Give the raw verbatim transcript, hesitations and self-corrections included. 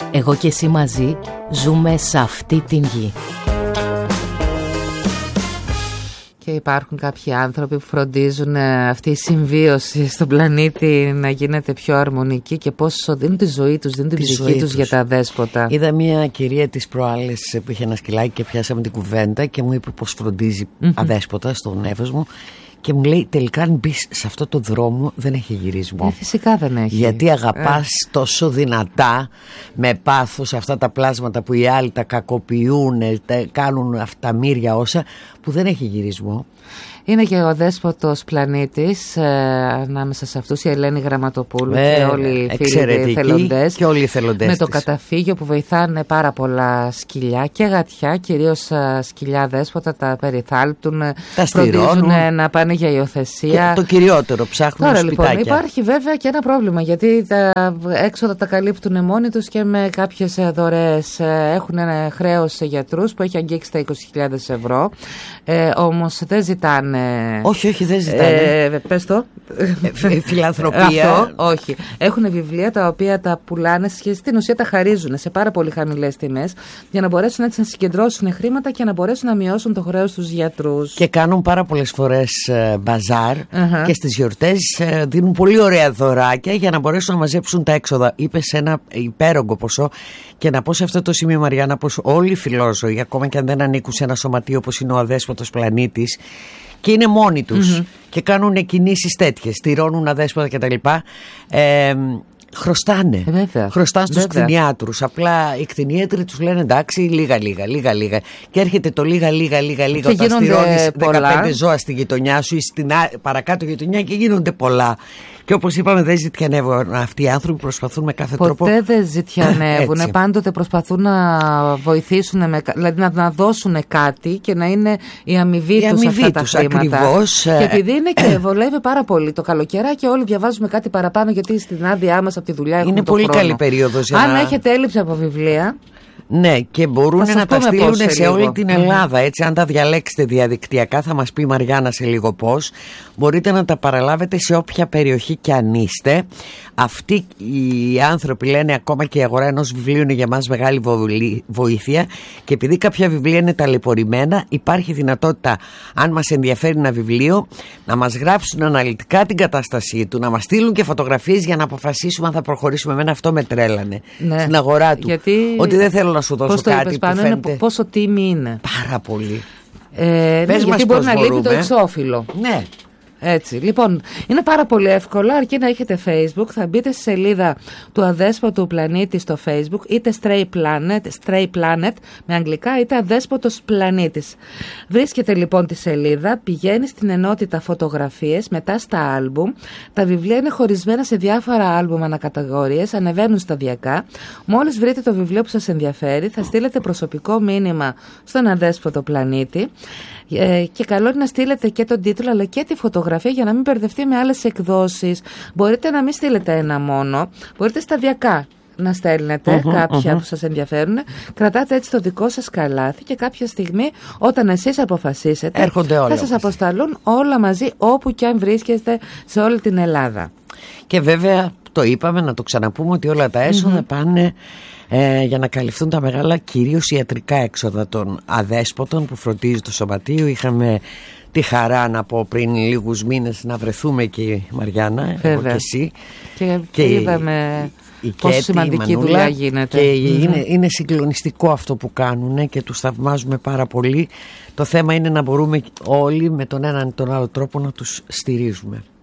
Εγώ και εσύ μαζί ζούμε σε αυτή την γη. Και υπάρχουν κάποιοι άνθρωποι που φροντίζουν αυτή η συμβίωση στον πλανήτη να γίνεται πιο αρμονική και πόσο δίνουν τη ζωή τους, δίνουν την ψυχή τους για τα αδέσποτα. Είδα μια κυρία της προάλλες που είχε ένα σκυλάκι και πιάσαμε την κουβέντα και μου είπε πως φροντίζει mm-hmm. αδέσποτα στον Εύωσμο. Και μου λέει τελικά αν μπεις σε αυτό το δρόμο δεν έχει γυρισμό. Ε, φυσικά δεν έχει. Γιατί αγαπάς ε. τόσο δυνατά, με πάθος, αυτά τα πλάσματα που οι άλλοι τα κακοποιούν, τα κάνουν αυτά μύρια όσα, που δεν έχει γυρισμό. Είναι και ο δέσποτος πλανήτης ε, ανάμεσα σε αυτούς η Ελένη Γραμματοπούλου ε, και όλοι οι φίλοι εθελοντές. Και όλοι οι εθελοντές με της. Το καταφύγιο που βοηθάνε πάρα πολλά σκυλιά και γατιά, κυρίως α, σκυλιά δέσποτα, τα περιθάλπτουν, τα φροντίζουν να πάνε για υιοθεσία. Και το κυριότερο, ψάχνουν Τώρα, σπιτάκια. Λοιπόν, υπάρχει βέβαια και ένα πρόβλημα, γιατί τα έξοδα τα καλύπτουν μόνοι τους και με κάποιες δωρεές. Έχουν ένα χρέος σε γιατρούς που έχει αγγίξει τα είκοσι χιλιάδες ευρώ, ε, όμως δεν ζητάνε. Όχι, όχι, δεν ζητάνε. Ε, πες το. Ε, φιλανθρωπία. Αυτό, όχι. Έχουν βιβλία τα οποία τα πουλάνε, στην ουσία τα χαρίζουν σε πάρα πολύ χαμηλές τιμές για να μπορέσουν έτσι να συγκεντρώσουν χρήματα και να μπορέσουν να μειώσουν το χρέος στους γιατρούς. Και κάνουν πάρα πολλές φορές ε, μπαζάρ uh-huh. και στις γιορτές ε, δίνουν πολύ ωραία δωράκια για να μπορέσουν να μαζέψουν τα έξοδα. Είπε σε ένα υπέρογκο ποσό. Και να πω σε αυτό το σημείο, Μαριάννα, πως όλοι οι φιλόζωοι, ακόμα και αν δεν ανήκουν σε ένα σωματείο όπως είναι ο Αδέσποτος Πλανήτης, και είναι μόνοι τους mm-hmm. και κάνουν κινήσεις τέτοιες, στηρώνουν αδέσποτα κτλ. Ε, χρωστάνε. Ε, χρωστάνε στους κτηνιάτρους. Απλά οι κτηνίατροι τους λένε εντάξει, λίγα, λίγα, λίγα, λίγα. Και έρχεται το λίγα, λίγα, λίγα, λίγα. Και όταν στηρώνεις δεκαπέντε ζώα στη γειτονιά σου ή στην παρακάτω γειτονιά και γίνονται πολλά. Και όπως είπαμε, δεν ζητιανεύουν αυτοί οι άνθρωποι, προσπαθούν με κάθε Ποτέ τρόπο. Ποτέ δεν ζητιανεύουν. Πάντοτε προσπαθούν να βοηθήσουν, με, δηλαδή να, να δώσουν κάτι και να είναι η αμοιβή τους αυτά τα χρήματα. Ακριβώς. Και επειδή είναι και βολεύει πάρα πολύ το καλοκαιράκι, όλοι διαβάζουμε κάτι παραπάνω, γιατί στην άδειά μας από τη δουλειά έχουμε είναι το πολύ χρόνο. Καλή περίοδος. Αν να... έχετε έλλειψη από βιβλία. Ναι, και μπορούν να τα στείλουν σε, σε όλη την Ελλάδα. Mm-hmm. Έτσι, αν τα διαλέξετε διαδικτυακά, θα μας πει η Μαριάννα σε λίγο πώς. Μπορείτε να τα παραλάβετε σε όποια περιοχή κι αν είστε. Αυτοί οι άνθρωποι λένε ακόμα και η αγορά ενός βιβλίου είναι για μας μεγάλη βοήθεια. Και επειδή κάποια βιβλία είναι ταλαιπωρημένα, υπάρχει δυνατότητα, αν μας ενδιαφέρει ένα βιβλίο, να μας γράψουν αναλυτικά την κατάστασή του, να μας στείλουν και φωτογραφίες για να αποφασίσουμε αν θα προχωρήσουμε. Εμένα αυτό με τρέλανε ναι. στην αγορά του. Γιατί... Ότι δεν θέλω να σου δώσω πώς κάτι που πάνω, φαίνεται... είναι, πόσο τίμη είναι. Πάρα πολύ. Ε, ναι, γιατί μπορεί να λείπει το εξώφυλλο. Ναι. Έτσι, λοιπόν, είναι πάρα πολύ εύκολο, αρκεί να έχετε Facebook. Θα μπείτε στη σελίδα του Αδέσποτου Πλανήτη στο Facebook, είτε Stray Planet, Stray Planet με αγγλικά, είτε Αδέσποτος Πλανήτης. Βρίσκεται λοιπόν τη σελίδα, πηγαίνει στην ενότητα φωτογραφίες, μετά στα άλμπουμ. Τα βιβλία είναι χωρισμένα σε διάφορα άλμπουμ ανακατηγορίες, ανεβαίνουν σταδιακά. Μόλις βρείτε το βιβλίο που σας ενδιαφέρει, θα στείλετε προσωπικό μήνυμα στον Αδέσποτο Πλανήτη. Ε, και καλό είναι να στείλετε και τον τίτλο αλλά και τη φωτογραφία για να μην μπερδευτεί με άλλες εκδόσεις. Μπορείτε να μην στείλετε ένα μόνο, μπορείτε σταδιακά να στέλνετε uh-huh, κάποια uh-huh. που σας ενδιαφέρουν. Κρατάτε έτσι το δικό σας καλάθι και κάποια στιγμή όταν εσείς αποφασίσετε έρχονται όλα, θα σας αποσταλούν όλα μαζί όπου και αν βρίσκεστε σε όλη την Ελλάδα. Και βέβαια το είπαμε, να το ξαναπούμε, ότι όλα τα έσοδα mm-hmm. πάνε ε, για να καλυφθούν τα μεγάλα κυρίως ιατρικά έξοδα των αδέσποτων που φροντίζει το σωματείο. Είχαμε τη χαρά να πω πριν λίγους μήνες να βρεθούμε και η Μαριάννα, εγώ και εσύ. Και, και είδαμε η πόσο Κέτη, σημαντική η Μανούλα, δουλειά γίνεται. Και mm-hmm. είναι, είναι συγκλονιστικό αυτό που κάνουν και τους θαυμάζουμε πάρα πολύ. Το θέμα είναι να μπορούμε όλοι με τον έναν ή τον άλλο τρόπο να τους στηρίζουμε.